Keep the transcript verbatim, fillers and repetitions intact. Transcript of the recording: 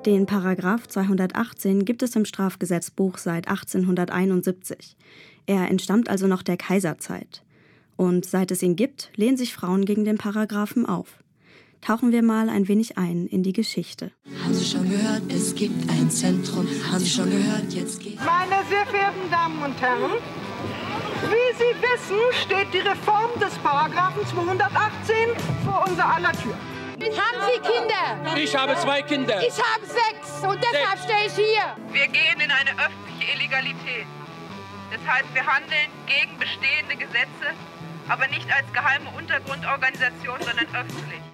Den Paragraph zweihundertachtzehn gibt es im Strafgesetzbuch seit achtzehnhunderteinundsiebzig. Er entstammt also noch der Kaiserzeit. Und seit es ihn gibt, lehnen sich Frauen gegen den Paragraphen auf. Tauchen wir mal ein wenig ein in die Geschichte. Haben Sie schon gehört, es gibt ein Zentrum. Haben Sie schon gehört, jetzt geht... Meine sehr verehrten Damen und Herren, wie Sie wissen, steht die Reform des Paragraphen zweihundertachtzehn vor unser aller Tür. Haben Sie Kinder? Ich habe zwei Kinder. Ich habe sechs und deshalb stehe ich hier. Wir gehen in eine öffentliche Illegalität. Das heißt, wir handeln gegen bestehende Gesetze, aber nicht als geheime Untergrundorganisation, sondern öffentlich.